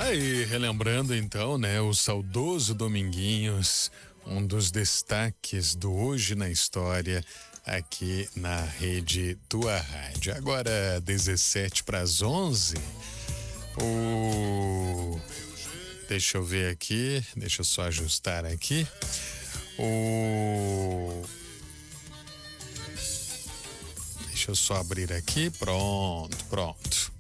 Aí, relembrando então, né, o saudoso Dominguinhos, um dos destaques do Hoje na História, aqui na rede Tua Rádio. Agora, 17 para as 11. Deixa eu ver aqui, deixa eu só ajustar aqui. Deixa eu só abrir aqui, pronto.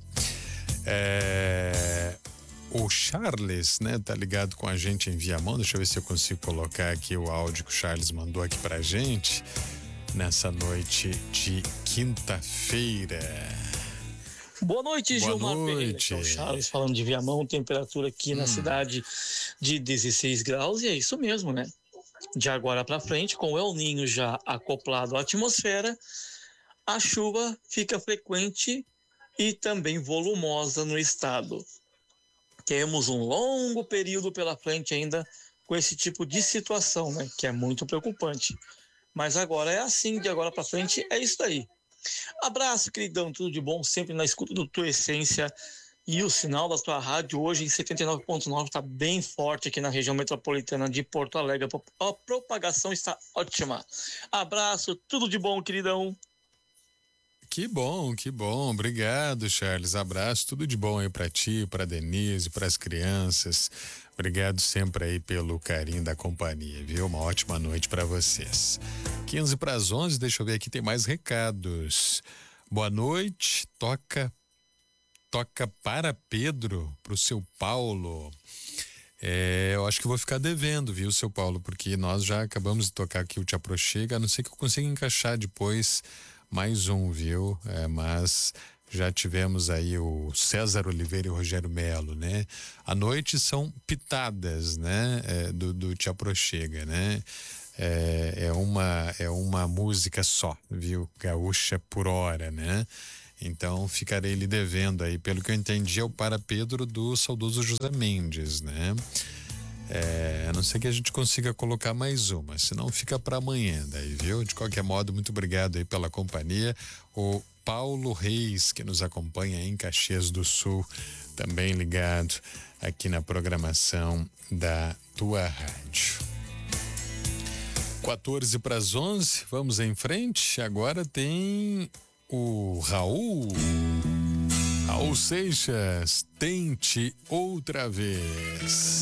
O Charles, né, tá ligado com a gente em Viamão. Deixa eu ver se eu consigo colocar aqui o áudio que o Charles mandou aqui pra gente nessa noite de quinta-feira. Boa noite, Gilmar Pereira. Noite. O Charles falando de Viamão, temperatura aqui na cidade de 16 graus, e é isso mesmo, né? De agora para frente, com o El Ninho já acoplado à atmosfera, a chuva fica frequente e também volumosa no estado. Temos um longo período pela frente ainda com esse tipo de situação, né? Que é muito preocupante. Mas agora é assim, de agora para frente é isso aí. Abraço, queridão, tudo de bom, sempre na escuta do Tua Essência. E o sinal da tua rádio hoje em 79.9 está bem forte aqui na região metropolitana de Porto Alegre. A propagação está ótima. Abraço, tudo de bom, queridão. Que bom. Obrigado, Charles. Abraço, tudo de bom aí pra ti, pra Denise, pras crianças. Obrigado sempre aí pelo carinho da companhia, viu? Uma ótima noite pra vocês. 15 para as 11, deixa eu ver aqui, tem mais recados. Boa noite, toca para Pedro, pro seu Paulo. Eu acho que vou ficar devendo, viu, seu Paulo, porque nós já acabamos de tocar aqui o Te Aproxega, a não ser que eu consiga encaixar depois mais um, viu? Mas já tivemos aí o César Oliveira e o Rogério Melo, né? À noite são pitadas, né? Do Te Aproxega, né? É uma música só, viu? Gaúcha por hora, né? Então ficarei lhe devendo aí, pelo que eu entendi, é o Para Pedro do saudoso José Mendes, né? A não ser que a gente consiga colocar mais uma, senão fica para amanhã daí, viu? De qualquer modo, muito obrigado aí pela companhia. O Paulo Reis, que nos acompanha em Caxias do Sul, também ligado aqui na programação da Tua Rádio. 14 para as 11, vamos em frente. Agora tem o Raul Seixas, Tente Outra Vez.